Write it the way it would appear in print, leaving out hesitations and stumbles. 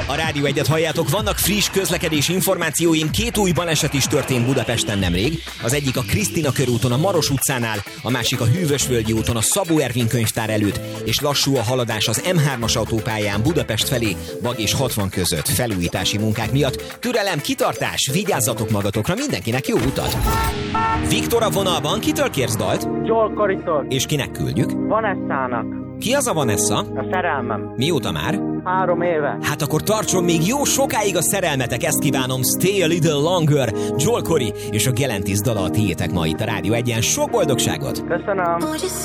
A Rádió 1-et halljátok, vannak friss közlekedési információim, 2 új baleset is történt Budapesten nemrég. Az egyik a Krisztina körúton a Maros utcánál, a másik a Hűvösvölgyi úton a Szabó Ervin könyvtár előtt, és lassú a haladás az M3-as autópályán Budapest felé, Bag és 60 között felújítási munkák miatt. Türelem, kitartás, vigyázzatok magatokra, mindenkinek jó utat! Viktor a vonalban, kitől kérsz dalt? Joel Corey-tól. És kinek küldjük? Vanessa-nak. Ki az a Vanessa? A szerelmem. Mióta már? 3 éve. Hát akkor tartson még jó sokáig a szerelmetek, ezt kívánom. Stay a little longer. Joel Corey és a Galantis dala a tiétek ma itt a Rádió 1-en. Sok boldogságot! Köszönöm.